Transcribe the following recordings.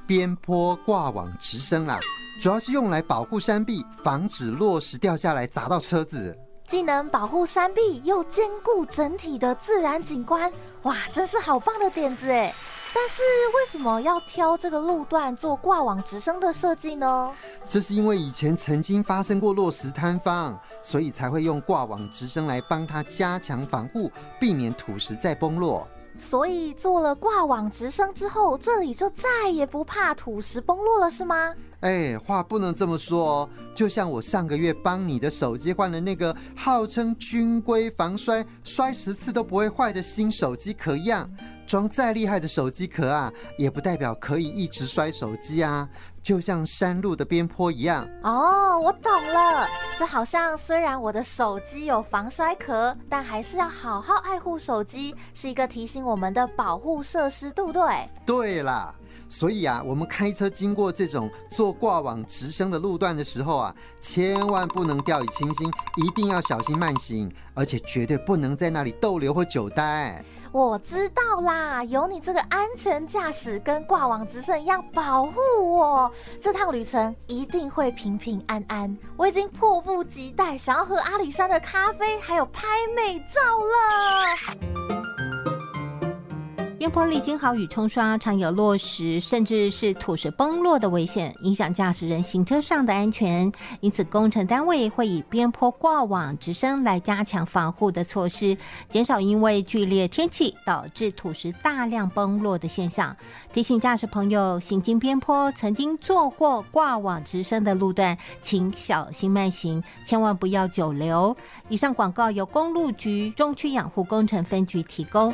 边坡挂网直升啦，主要是用来保护山壁，防止落石掉下来砸到车子。 既能保护山壁，又兼顾整体的自然景观，哇，真是好棒的点子哎！但是为什么要挑这个路段做挂网直升的设计呢？ 这是因为以前曾经发生过落石坍方，所以才会用挂网直升来帮它加强防护，避免土石再崩落。 所以做了挂网直升之后，这里就再也不怕土石崩落了，是吗？ 话不能这么说哦。就像我上个月帮你的手机换了那个号称军规防摔，摔10次都不会坏的新手机壳一样，装再厉害的手机壳啊，也不代表可以一直摔手机啊。就像山路的边坡一样。 哦，我懂了。就好像虽然我的手机有防摔壳，但还是要好好爱护手机，是一个提醒我们的保护设施，对不对？ 对啦。所以啊，我们开车经过这种做挂网直升的路段的时候啊，千万不能掉以轻心，一定要小心慢行，而且绝对不能在那里逗留或久待。 我知道啦，有你这个安全驾驶跟挂网直升一样保护我，这趟旅程一定会平平安安。我已经迫不及待想要喝阿里山的咖啡，还有拍美照了。 边坡历经豪雨冲刷，常有落石甚至是土石崩落的危险，影响驾驶人行车上的安全。因此工程单位会以边坡挂网直升来加强防护的措施，减少因为剧烈天气导致土石大量崩落的现象。提醒驾驶朋友，行经边坡曾经做过挂网直升的路段，请小心慢行，千万不要久留。以上广告由公路局中区养护工程分局提供。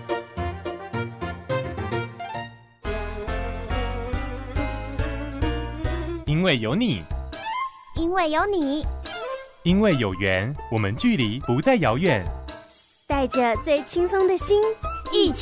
因为有你， 因为有你， 因为有缘，我们距离不再遥远。 带着最轻松的心，一起